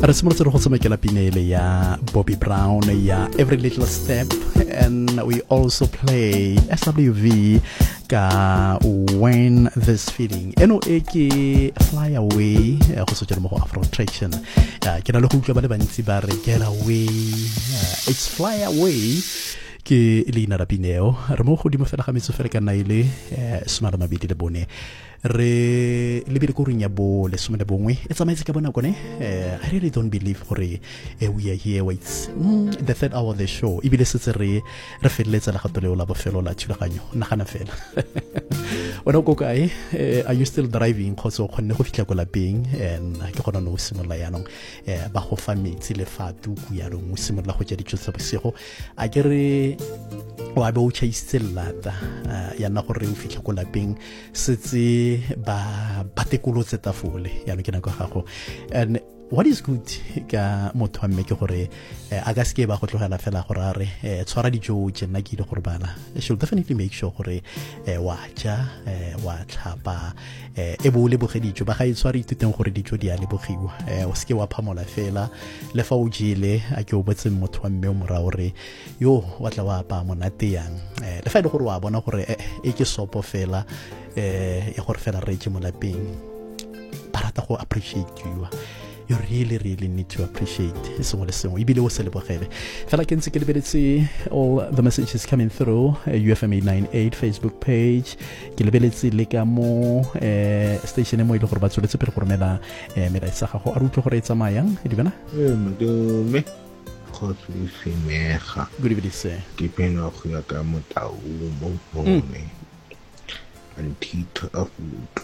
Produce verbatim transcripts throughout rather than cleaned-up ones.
re simolotse re go tshamekela pinele ya Bobby Brown ya Every Little Step, and we also play S W V ka When This Feeling eno e ke Fly Away go sotjela mo go Afro Traction. Ke na le go utlwa ba le bantsi ba re Get Away, uh, it's Fly Away ke leina la pineo. Re mo godimo fela ga metso fela ka nna ile sona la mabedi le bone re lebile go reng ya bo le some le bongwe e tsamaetse ka bona kone. I really don't believe gore uh, we are here waits mm, the third hour of the show ibile setse re re felletsa la gato le la bofelo la thulaganyo nagana fela wena go kae? Are you still driving khotso khonne go fitla go lapeng and ke gona no simolla yanong ba go fa metsi le fatu ku ya lo simolla go ja ditso tsa bosigo a ke re wa be o chaise lata ya na gore o fitla go lapeng setse ba batekolo tse tafole ya no ke na go gago. And what is good ka motho wa mme ke gore a ka ske ba go tlogela fela gore a re tshwara dijo je nna ke ile gore bana should definitely make sure gore wa ja wa tlhapa e bo le bogedijo ba ga e tshwara ituteng gore dijo di a le bogiwa o ske wa phamola fela le fa o jile a ke o botse motho wa mme o mora gore yo wa tla wa pa monate yang le fa ile gore wa bona gore e ke sopo fela eh ya gore fela re je mo lapeng barata go appreciate you. You really really need to appreciate sengwe le sengwe ibile o se le bogele fela ke ntse ke lebeletse all the messages coming through uh, U F M eight ninety-eight Facebook page ke lebeletse le ka mo eh station mo ile gore ba tsholetse pele gore mela eh mela isa gago a rutle gore e tsamayang e di bana eh mdume khotsi simega good evening sir ke pena go ya ka motau mo bone antita of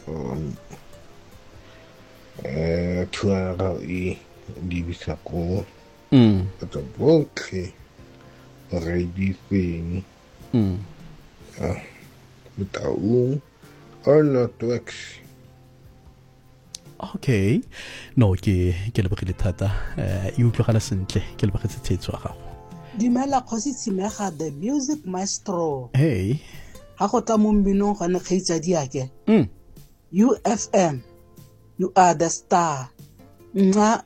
eh tuara i divisa ko mm at a boke ready thing mm ah motau or not wax. Okay no ke ke le bogile thata eh e utlwagala sentle ke le bogetse tsetso ga gago dimela khosi tsimega the music maestro. Hey ha go tla mo mbinong ga ne kgaitsa diake mm U F M you are the star. Mwa